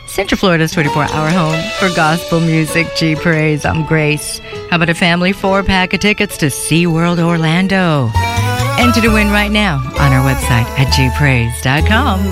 Central Florida's 24-hour home for gospel music. Gee, praise. I'm Grace. How about a family 4-pack of tickets to SeaWorld Orlando? Enter to win right now on our website at gpraise.com.